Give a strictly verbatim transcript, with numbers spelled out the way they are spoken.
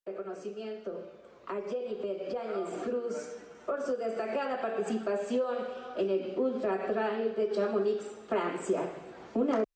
Reconocimiento a Jennifer Yáñez Cruz por su destacada participación en el Ultra Trail de Chamonix, Francia. Una